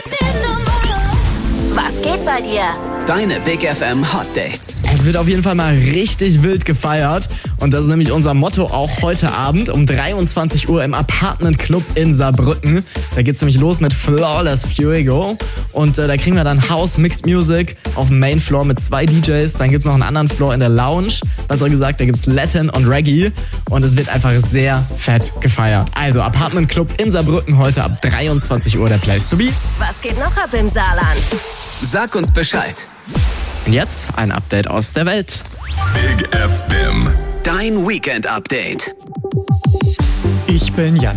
Was geht bei dir? Deine Big FM Hot Dates. Es wird auf jeden Fall mal richtig wild gefeiert. Und das ist nämlich unser Motto auch heute Abend um 23 Uhr im Apartment Club in Saarbrücken. Da geht's nämlich los mit Flawless Fuego. Und da kriegen wir dann House Mixed Music auf dem Main Floor mit 2 DJs. Dann gibt's noch einen anderen Floor in der Lounge. Besser gesagt, da gibt's Latin und Reggae. Und es wird einfach sehr fett gefeiert. Also Apartment Club in Saarbrücken heute ab 23 Uhr der Place to be. Was geht noch ab im Saarland? Sag uns Bescheid. Und jetzt ein Update aus der Welt. Big FM. Dein Weekend Update. Ich bin Jan.